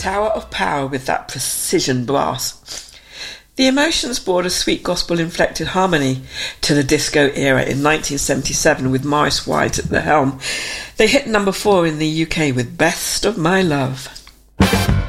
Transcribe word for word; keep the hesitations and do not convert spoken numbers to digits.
Tower of Power with that precision brass. The Emotions brought a sweet gospel-inflected harmony to the disco era in nineteen seventy-seven with Maurice White at the helm. They hit number four in the U K with Best of My Love.